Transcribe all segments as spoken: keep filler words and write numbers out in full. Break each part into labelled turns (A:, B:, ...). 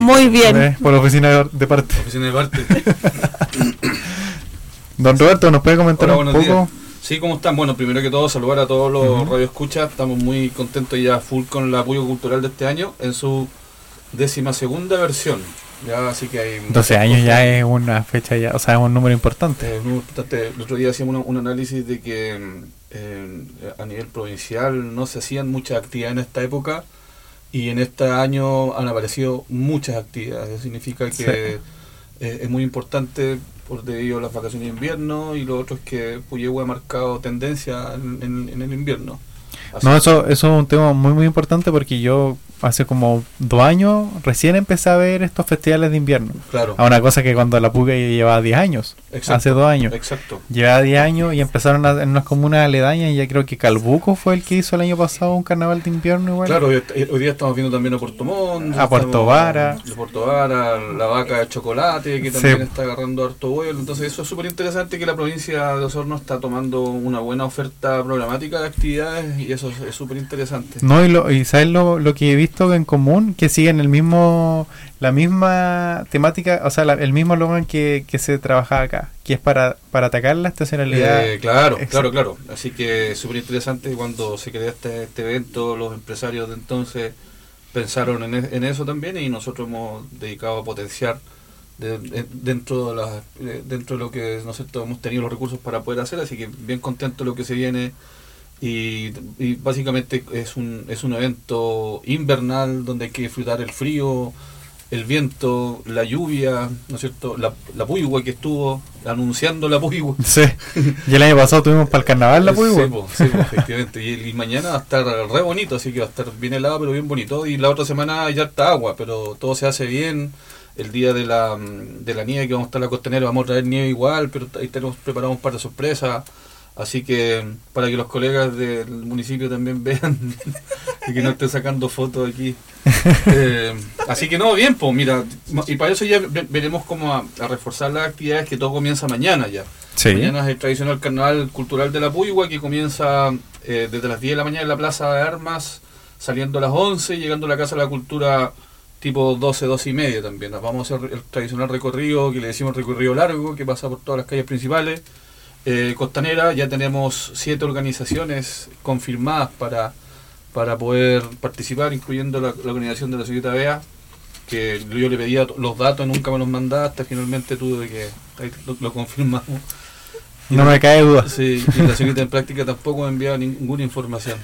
A: Muy bien.
B: Eh, por la oficina de, de parte.
C: Oficina de parte.
B: Don Roberto, ¿nos puede comentar
C: Hola,
B: un poco?
C: días. Sí, ¿cómo están? Bueno, primero que todo, saludar a todos los uh-huh. radioescuchas. Estamos muy contentos ya full con la Puyo Cultural de este año en su décima segunda versión. Ya, así que hay
B: doce años ya es una fecha, ya, o sea, es un número importante.
C: Eh, un número importante. El otro día hacíamos un, un análisis de que eh, a nivel provincial no se hacían muchas actividades en esta época y en este año han aparecido muchas actividades. Eso significa que sí. eh, es muy importante por debido a las vacaciones de invierno, y lo otro es que Puyehue ha marcado tendencia en, en, en el invierno. Así
B: no, eso, eso es un tema muy muy importante, porque yo hace como dos años recién empecé a ver estos festivales de invierno.
C: Claro.
B: A una cosa que cuando la Puga llevaba diez años. Exacto. Hace dos años.
C: Exacto.
B: Llevaba diez años y empezaron a, en unas comunas aledañas, y ya creo que Calbuco fue el que hizo el año pasado un carnaval de invierno igual.
C: Claro, hoy, hoy día estamos viendo también a Puerto Montt,
B: a Puerto Vara.
C: A Puerto Vara, la vaca de chocolate, que también sí. está agarrando harto vuelo. Entonces eso es súper interesante, que la provincia de Osorno está tomando una buena oferta programática de actividades, y eso es súper interesante.
B: No, y, lo, y ¿sabes lo, lo que he visto en común? Que siguen el mismo, la misma temática, o sea, la, el mismo eslogan que, que se trabaja acá, que es para, para atacar la estacionalidad.
C: Eh, claro, Exacto. claro, claro. Así que es súper interesante. Cuando se creó este, este evento, los empresarios de entonces pensaron en, en eso también, y nosotros hemos dedicado a potenciar de, de, dentro, de la, de, dentro de lo que nosotros hemos tenido los recursos para poder hacer. Así que bien contento de lo que se viene. Y, y básicamente es un es un evento invernal donde hay que disfrutar el frío, el viento, la lluvia, ¿no es cierto? La, la Puyehue, que estuvo anunciando la Puyehue.
B: Sí, y el año pasado tuvimos para el carnaval la Puyehue.
C: Sí, po, sí po, efectivamente. Y, y mañana va a estar re bonito, así que va a estar bien helado, pero bien bonito. Y la otra semana ya está agua, pero todo se hace bien. El día de la, de la nieve, que vamos a estar en la Costanera, vamos a traer nieve igual, pero ahí tenemos preparado un par de sorpresas. Así que para que los colegas del municipio también vean y que no estén sacando fotos aquí. Eh, así que no, bien, pues mira, y para eso ya veremos cómo a, a reforzar las actividades, que todo comienza mañana ya.
B: Sí.
C: Mañana es el tradicional carnaval cultural de la Puyehue, que comienza eh, desde las diez de la mañana en la Plaza de Armas, saliendo a las once, llegando a la Casa de la Cultura tipo doce, doce y media también. Vamos a hacer el tradicional recorrido, que le decimos recorrido largo, que pasa por todas las calles principales. Eh, Costanera, ya tenemos siete organizaciones confirmadas para, para poder participar, incluyendo la, la organización de la señorita Bea, que yo le pedía los datos, nunca me los mandaba, hasta finalmente tuve que lo, lo confirmamos. Y
B: no
C: la,
B: me cae duda.
C: Sí, y la señorita en práctica tampoco me enviaba ninguna información.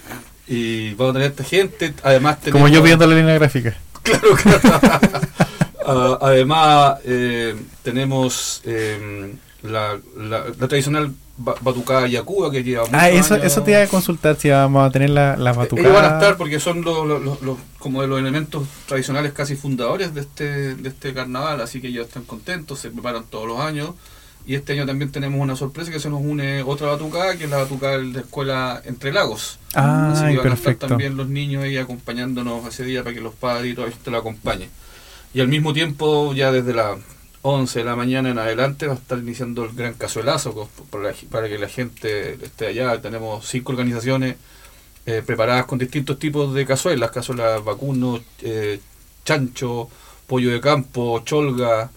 C: Y vamos a tener esta gente, además tenemos...
B: Como yo pidiendo la línea gráfica.
C: Claro, claro. uh, además, eh, tenemos... Eh, La, la, la tradicional batucada yacuba, que lleva muchos
B: Ah, eso,
C: años.
B: eso te iba a consultar, si vamos a tener la, la batucada.
C: Ellos van a estar porque son los, los, los, los como de los elementos tradicionales casi fundadores de este de este carnaval, así que ellos están contentos, se preparan todos los años. Y este año también tenemos una sorpresa, que se nos une otra batucada, que es la batucada de la escuela Entre Lagos.
B: Ah,
C: así que van
B: perfecto.
C: a estar también los niños ahí acompañándonos ese día, para que los padres y todo esto lo acompañen. Y al mismo tiempo, ya desde la once de la mañana en adelante, va a estar iniciando el gran cazuelazo para, para que la gente esté allá. Tenemos cinco organizaciones eh, preparadas con distintos tipos de cazuelas: cazuelas vacuno, eh, chancho, pollo de campo, cholga,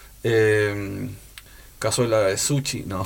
C: eh, cazuela de sushi, no.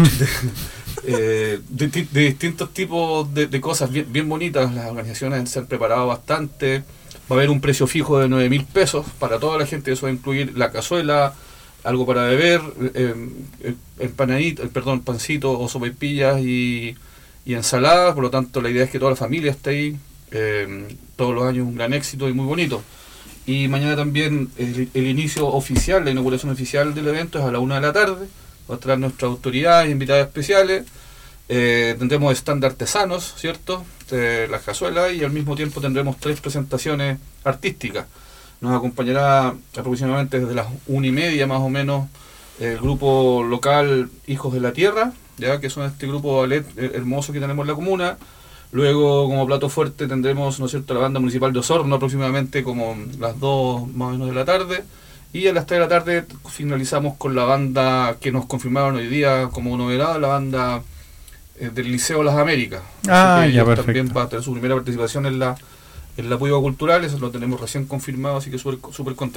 C: eh, de, de distintos tipos de, de cosas bien, bien bonitas. Las organizaciones se han preparado bastante. Va a haber un precio fijo de nueve mil pesos para toda la gente. Eso va a incluir la cazuela, algo para beber, eh, empanadito, eh, perdón, pancito o sopaipillas y, y ensaladas. Por lo tanto, la idea es que toda la familia esté ahí. Eh, todos los años un gran éxito y muy bonito. Y mañana también el, el inicio oficial, la inauguración oficial del evento es a la una de la tarde. Va a estar nuestras autoridades, invitadas especiales. Eh, tendremos stand de artesanos, ¿cierto? De las cazuelas, y al mismo tiempo tendremos tres presentaciones artísticas. Nos acompañará aproximadamente desde las una y media más o menos el grupo local Hijos de la Tierra, ya que son este grupo ballet hermoso que tenemos en la comuna. Luego, como plato fuerte, tendremos, ¿no es cierto?, la banda municipal de Osorno, aproximadamente como las dos más o menos de la tarde. Y a las tres de la tarde finalizamos con la banda que nos confirmaron hoy día como novedad, la banda eh, del Liceo Las Américas.
B: Ah,
C: así que
B: ya,
C: ellos
B: perfecto.
C: también va a tener su primera participación en la en la Puyehue Cultural. Eso lo tenemos recién confirmado, así que súper súper contento.